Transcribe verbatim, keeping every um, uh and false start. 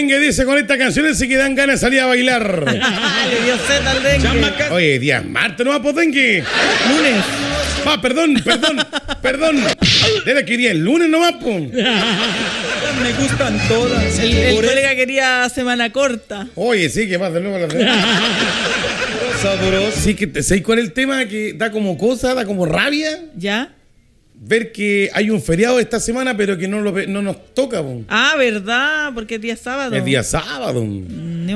dengue, dice, con esta canción se que dan ganas de salir a bailar. Le dio sed al dengue. Oye, día martes no va por dengue. Lunes. Ah, perdón, perdón, perdón. Era que iría el lunes nomás, po. Me gustan todas. El, el Por colega quería semana corta. Oye, sí, que más de nuevo la sabroso. Sí, que ¿sabes cuál es el tema? Que da como cosa, da como rabia. ¿Ya? Ver que hay un feriado esta semana, pero que no, lo, no nos toca, po. Ah, ¿verdad? Porque es día sábado. Es día sábado. Mm,